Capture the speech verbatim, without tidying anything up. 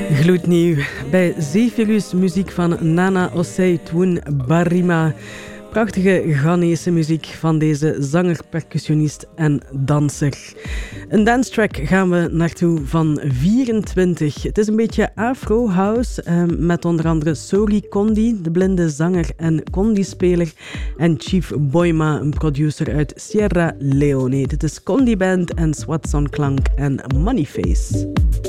Gloednieuw bij Zephyrus, muziek van Nana Osei-Twun Barima. Prachtige Ghanese muziek van deze zanger, percussionist en danser. Een dance track gaan we naartoe van vierentwintig. Het is een beetje Afro-house eh, met onder andere Sori Kondi, de blinde zanger en Kondi-speler, en Chief Boima, een producer uit Sierra Leone. Dit is Kondi Band en Swatson Klank en Moneyface.